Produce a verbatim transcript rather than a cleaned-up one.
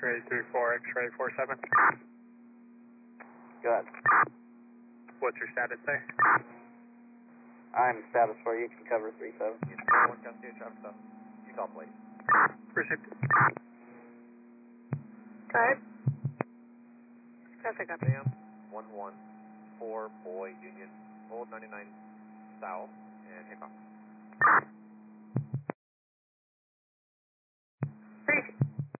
X-ray three four, X-ray four seven. Go ahead. What's your status there? I'm status for you, can cover three seven. Unit four one, Cascade, traffic stop. Utah plate. Received. Go ahead. Traffic up. Sam, one one four, Boy, Union, Old ninety-nine South, and Hancock.